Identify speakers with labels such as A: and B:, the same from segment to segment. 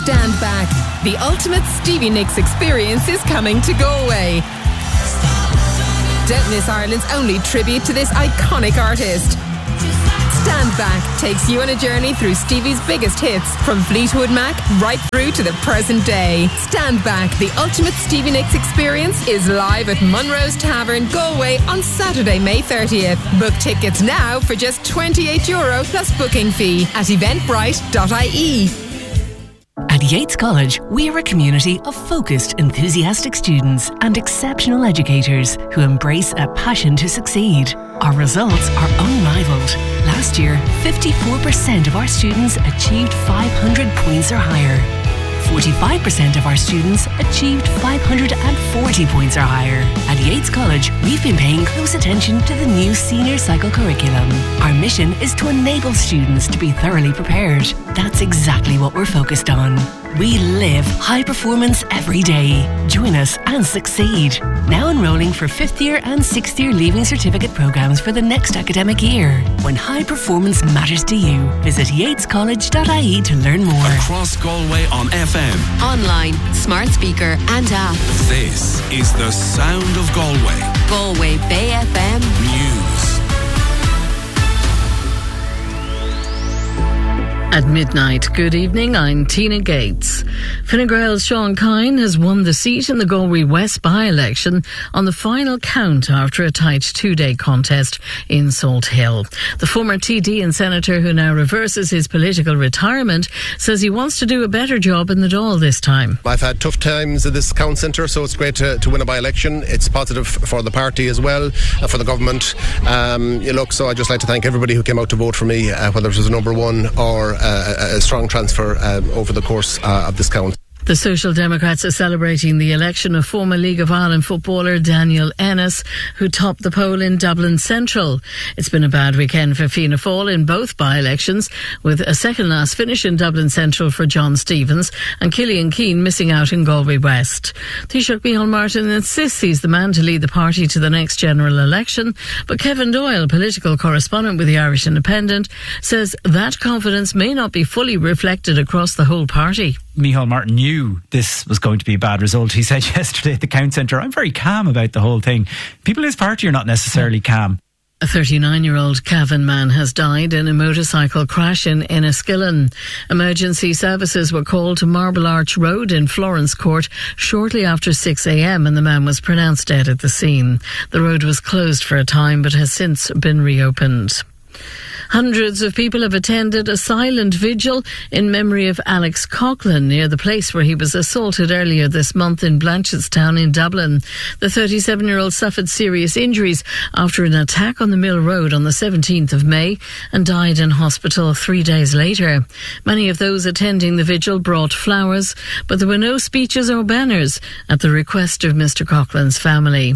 A: Stand Back. The ultimate Stevie Nicks experience is coming to Galway. Don't miss Ireland's only tribute to this iconic artist. Stand Back takes you on a journey through Stevie's biggest hits, from Fleetwood Mac right through to the present day. Stand Back, the ultimate Stevie Nicks experience, is live at Munro's Tavern, Galway on Saturday, May 30th. Book tickets now for just €28 plus booking fee at eventbrite.ie.
B: At Yates College, we are a community of focused, enthusiastic students and exceptional educators who embrace a passion to succeed. Our results are unrivaled. Last year, 54% of our students achieved 500 points or higher. 45% of our students achieved 540 points or higher. At Yates College, we've been paying close attention to the new senior cycle curriculum. Our mission is to enable students to be thoroughly prepared. That's exactly what we're focused on. We live high performance every day. Join us and succeed. Now enrolling for 5th year and 6th year Leaving Certificate programmes for the next academic year. When high performance matters to you, visit yatescollege.ie to learn more.
C: Across Galway on FM,
D: online, smart speaker and app.
C: This is the sound of Galway.
D: Galway Bay FM
C: News.
E: At midnight, good evening, I'm Tina Gates. Fine Gael's Sean Kine has won the seat in the Galway West by-election on the final count after a tight 2-day contest in Salt Hill. The former TD and Senator, who now reverses his political retirement, says he wants to do a better job in the Dáil this time.
F: I've had tough times at this count centre, so it's great to win a by-election. It's positive for the party as well, for the government. So I'd just like to thank everybody who came out to vote for me, whether it was a number one or a strong transfer over the course of this count.
E: The Social Democrats are celebrating the election of former League of Ireland footballer Daniel Ennis, who topped the poll in Dublin Central. It's been a bad weekend for Fianna Fáil in both by-elections, with a second-last finish in Dublin Central for John Stevens and Killian Keane missing out in Galway West. Taoiseach Micheál Martin insists he's the man to lead the party to the next general election, but Kevin Doyle, political correspondent with the Irish Independent, says that confidence may not be fully reflected across the whole party.
G: Micheál Martin knew this was going to be a bad result. He said yesterday at the count centre, I'm very calm about the whole thing. People in his party are not necessarily calm.
E: A 39-year-old Cavan man has died in a motorcycle crash in Enniskillen. Emergency services were called to Marble Arch Road in Florence Court shortly after 6 a.m. and the man was pronounced dead at the scene. The road was closed for a time but has since been reopened. Hundreds of people have attended a silent vigil in memory of Alex Coughlin near the place where he was assaulted earlier this month in Blanchardstown in Dublin. The 37-year-old suffered serious injuries after an attack on the Mill Road on the 17th of May and died in hospital 3 days later. Many of those attending the vigil brought flowers, but there were no speeches or banners at the request of Mr. Coughlin's family.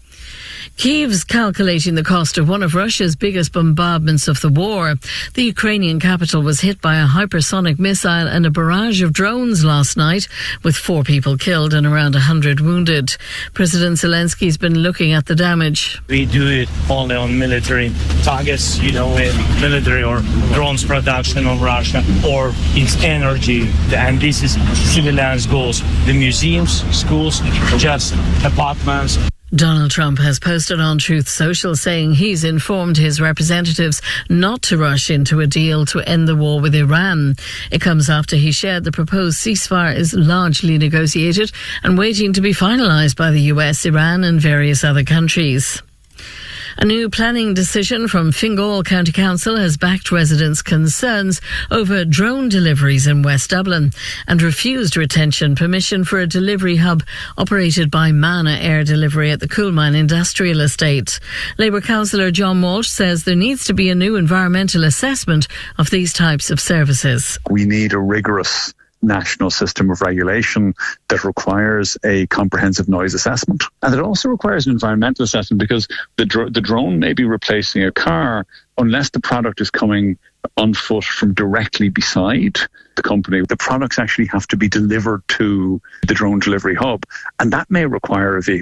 E: Kyiv's calculating the cost of one of Russia's biggest bombardments of the war. The Ukrainian capital was hit by a hypersonic missile and a barrage of drones last night, with 4 people killed and around 100 wounded. President Zelensky's been looking at the damage.
H: We do it only on military targets, in military or drones production of Russia, or its energy. And this is civilians' goals. The museums, schools, just apartments.
E: Donald Trump has posted on Truth Social saying he's informed his representatives not to rush into a deal to end the war with Iran. It comes after he shared the proposed ceasefire is largely negotiated and waiting to be finalised by the US, Iran and various other countries. A new planning decision from Fingal County Council has backed residents' concerns over drone deliveries in West Dublin and refused retention permission for a delivery hub operated by Mana Air Delivery at the Coolmine Industrial Estate. Labour councillor John Walsh says there needs to be a new environmental assessment of these types of services.
I: We need a rigorous national system of regulation that requires a comprehensive noise assessment. And it also requires an environmental assessment, because the drone may be replacing a car unless the product is coming on foot from directly beside the company. The products actually have to be delivered to the drone delivery hub, and that may require a vehicle.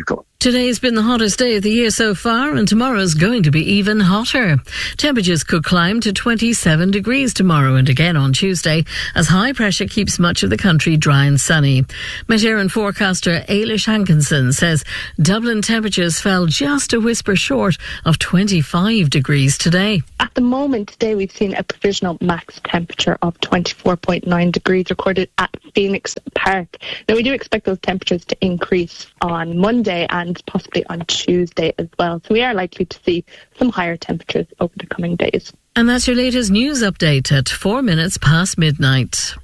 E: Today's been the hottest day of the year so far, and tomorrow's going to be even hotter. Temperatures could climb to 27 degrees tomorrow and again on Tuesday, as high pressure keeps much of the country dry and sunny. Met Éireann forecaster Ailish Hankinson says Dublin temperatures fell just a whisper short of 25 degrees today.
J: At the moment today, we've seen a provisional max temperature of 24.9 degrees recorded at Phoenix Park. Now, we do expect those temperatures to increase on Monday and possibly on Tuesday as well. So we are likely to see some higher temperatures over the coming days.
E: And that's your latest news update at 4 minutes past midnight.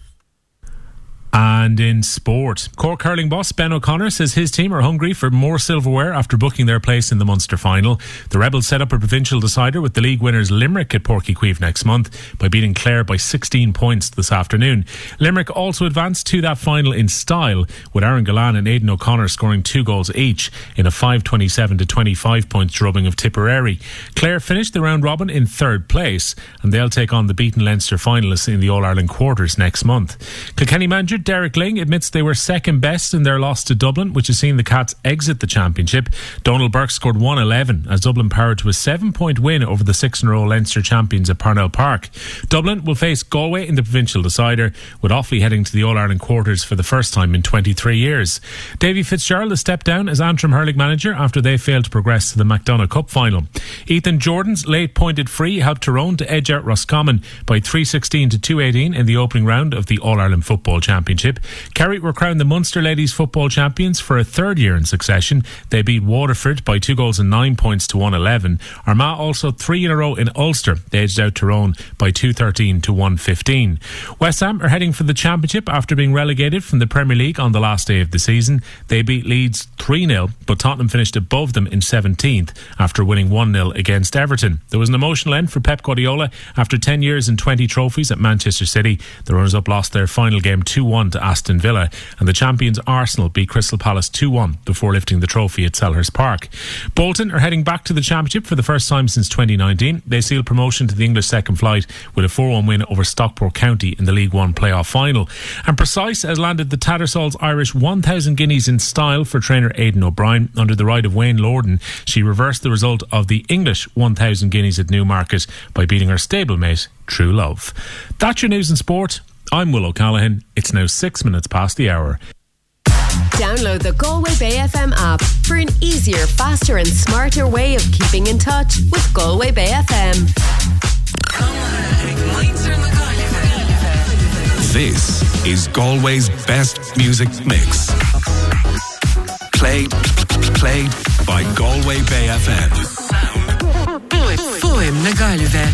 K: And in sport, Cork hurling boss Ben O'Connor says his team are hungry for more silverware after booking their place in the Munster final. The Rebels set up a provincial decider with the league winners Limerick at Páirc Uí Chaoimh next month by beating Clare by 16 points this afternoon. Limerick also advanced to that final in style, with Aaron Gillane and Aidan O'Connor scoring 2 goals each in a 5-27 to 25 points drubbing of Tipperary. Clare finished the round robin in third place, and they'll take on the beaten Leinster finalists in the All-Ireland quarters next month. Kilkenny manager Derek Ling admits they were second best in their loss to Dublin, which has seen the Cats exit the championship. Donald Burke scored 111 as Dublin powered to a 7-point win over the 6-in-a-row Leinster champions at Parnell Park. Dublin will face Galway in the provincial decider, with Offaly heading to the All-Ireland quarters for the first time in 23 years. Davy Fitzgerald has stepped down as Antrim hurling manager after they failed to progress to the McDonagh Cup final. Ethan Jordan's late pointed free helped Tyrone to edge out Roscommon by 3-16 to 2-18 in the opening round of the All-Ireland Football Championship. Kerry were crowned the Munster Ladies Football Champions for a third year in succession. They beat Waterford by 2 goals and 9 points to 111. Armagh also 3 in a row in Ulster. They edged out Tyrone by 2-13 to 115. West Ham are heading for the Championship after being relegated from the Premier League on the last day of the season. They beat Leeds 3-0, but Tottenham finished above them in 17th after winning 1-0 against Everton. There was an emotional end for Pep Guardiola after 10 years and 20 trophies at Manchester City. The runners-up lost their final game 2-1 to Aston Villa, and the champions Arsenal beat Crystal Palace 2-1 before lifting the trophy at Selhurst Park. Bolton are heading back to the Championship for the first time since 2019. They sealed promotion to the English second flight with a 4-1 win over Stockport County in the League One playoff final. And Precise has landed the Tattersalls Irish 1,000 guineas in style for trainer Aidan O'Brien under the ride of Wayne Lorden. She reversed the result of the English 1,000 guineas at Newmarket by beating her stablemate True Love. That's your news and sport. I'm Will O'Callaghan. It's now 6 minutes past the hour.
D: Download the Galway Bay FM app for an easier, faster and smarter way of keeping in touch with Galway Bay FM.
C: This is Galway's best music mix. Played by Galway Bay FM.
L: Fuim na Galway.